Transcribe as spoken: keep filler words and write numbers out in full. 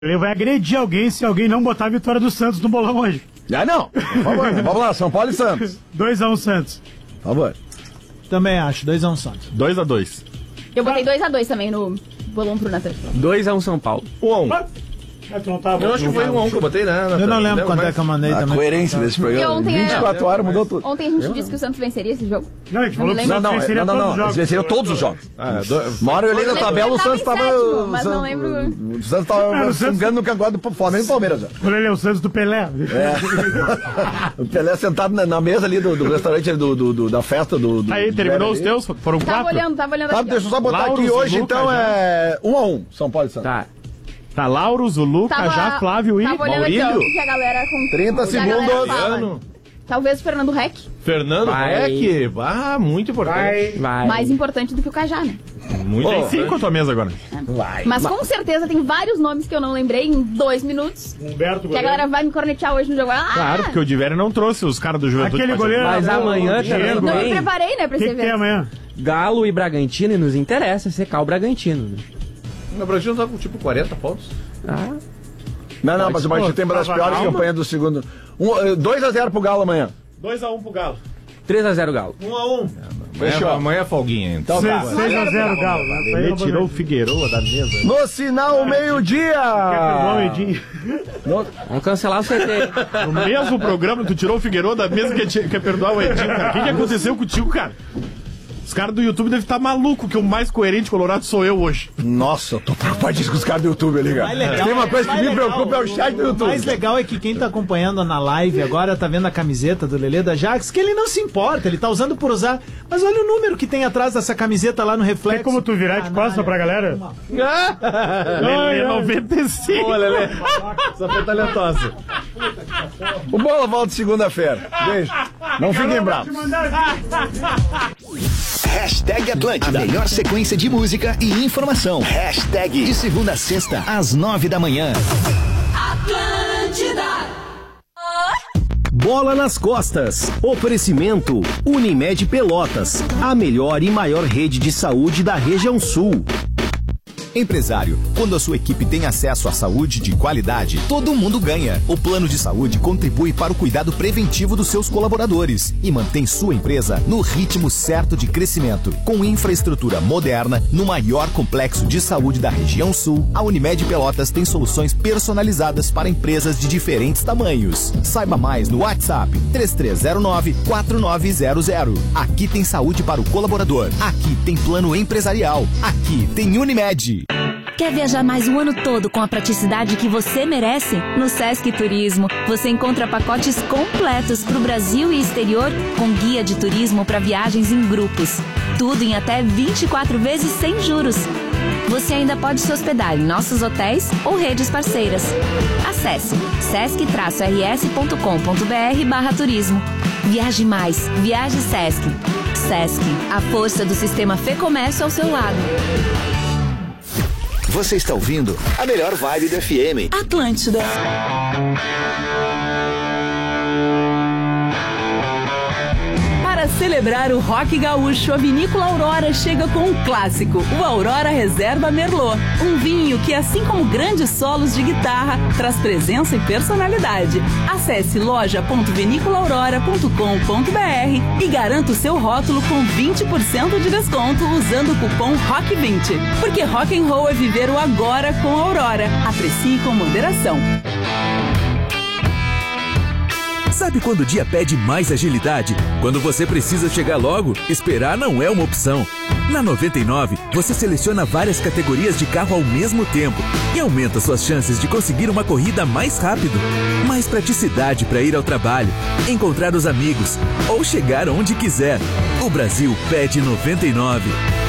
Ele vai agredir alguém se alguém não botar a vitória do Santos no bolão hoje. Ah, não. Por favor, vamos lá, São Paulo e Santos. dois a um Santos. Por favor. Também acho, dois a um Santos. dois a dois. Eu botei dois a dois também no bolão pro Natan. dois a um São Paulo. um a um. Eu acho que foi um a um que eu botei, né? Eu não lembro quanto é que eu mandei A também. coerência desse programa. Ontem é- vinte e quatro horas mudou tudo. Ontem a gente disse que o Santos venceria esse jogo. Não, a gente falou que o lembro. Não, Santos não, venceria não, não, todos os não. jogos. Eles venceram todos os jogos. Ah, do... Uma hora eu olhei na Eu lembro tabela, o que ele Santos tava tava. em sétimo, mas o não Santos- lembro. O Santos tava Ah, o Santos- fungando no cangote do Flamengo e Palmeiras já. Olha ele é o Santos do Pelé. É. O Pelé sentado na, na mesa ali do, do restaurante ali do, do, do- da festa do. do Aí, do terminou os ali. teus? Foram Tava quatro? olhando, tava olhando Tá, aqui. deixa eu só botar Lauro, aqui hoje, Zuzuca, então já. é um a um, São Paulo e Santos. Tá. Tá, Lauro, Zulu, Tava- Cajá, Flávio e Tava olhando aqui, ó, Maurílio. o que a galera com trinta o que a galera segundos. fala. Ano. Talvez o Fernando Reck, Fernando Vai. Reck. Ah, muito importante. Vai. mais importante do que o Cajá, né? Muito Ô, Tem cinco a tua mesa agora. Vai. Mas com certeza tem vários nomes que eu não lembrei em dois minutos. Humberto Que a galera vai me cornetear hoje no jogo. Ah, Claro, porque o Divério não trouxe os caras do Juventude. Aquele pra goleiro. Mas o amanhã Diego. também não me tem. preparei, né, pra O que, esse que tem evento. amanhã? Galo e Bragantino, e nos interessa secar o Bragantino. Né? O Brasil tá com tipo quarenta pontos. Ah, Não, não, mas o Brasil tem uma das piores calma. campanhas do segundo. Um, dois a zero pro Galo amanhã. dois a um pro Galo. três a zero Galo. um a um. Fechou. Amanhã é folguinha. Então. Então tá. seis a zero Galo. Ele tirou o Figueiredo da mesa. No sinal Quer meio-dia. perdoar o Edinho? No- Vamos cancelar o C T. No mesmo programa, tu tirou o Figueiredo da mesa que quer perdoar o Edinho, cara. O que, que aconteceu contigo, cara? Os caras do YouTube devem estar malucos, que o mais coerente colorado sou eu hoje. Nossa, eu tô preocupadíssimo com os caras do YouTube ali, cara. Mais legal- Tem uma coisa que mais me legal, preocupa é o chat do O YouTube. mais legal é que quem tá acompanhando na live agora tá vendo a camiseta do Lelê da Jax, que ele não se importa, ele tá usando por usar. Mas olha o número que tem atrás dessa camiseta lá no reflexo. Tem como tu virar de costas pra galera? Lelê noventa e cinco. Ô, Lelê, essa foi talentosa. O Bola volta segunda-feira. Beijo. Não fiquem bravos. Hashtag Atlântida. A melhor sequência de música e informação. Hashtag de segunda a sexta, às nove da manhã. Atlântida. Bola nas costas. Oferecimento Unimed Pelotas, a melhor e maior rede de saúde da região sul. Empresário, quando a sua equipe tem acesso à saúde de qualidade, todo mundo ganha. O plano de saúde contribui para o cuidado preventivo dos seus colaboradores e mantém sua empresa no ritmo certo de crescimento. Com infraestrutura moderna, no maior complexo de saúde da região sul, a Unimed Pelotas tem soluções personalizadas para empresas de diferentes tamanhos. Saiba mais no WhatsApp três três zero nove, quatro nove zero zero. Aqui tem saúde para o colaborador. Aqui tem plano empresarial. Aqui tem Unimed. Quer viajar mais o ano todo com a praticidade que você merece? No Sesc Turismo, você encontra pacotes completos para o Brasil e exterior, com guia de turismo para viagens em grupos. Tudo em até vinte e quatro vezes sem juros. Você ainda pode se hospedar em nossos hotéis ou redes parceiras. Acesse sesc r s ponto com ponto b r barra turismo. Viaje mais, viaje Sesc. Sesc, a força do sistema Fê Comércio ao seu lado. Você está ouvindo a melhor vibe do F M. Atlântida. Para celebrar o rock gaúcho, a Vinícola Aurora chega com um clássico, o Aurora Reserva Merlot. Um vinho que, assim como grandes solos de guitarra, traz presença e personalidade. Acesse loja ponto vinícola aurora ponto com ponto b r e garanta o seu rótulo com vinte por cento de desconto usando o cupom rock vinte. Porque rock and roll é viver o agora com a Aurora. Aprecie com moderação. Sabe quando o dia pede mais agilidade? Quando você precisa chegar logo, esperar não é uma opção. Na noventa e nove, você seleciona várias categorias de carro ao mesmo tempo e aumenta suas chances de conseguir uma corrida mais rápido. Mais praticidade para ir ao trabalho, encontrar os amigos ou chegar onde quiser. O Brasil pede noventa e nove.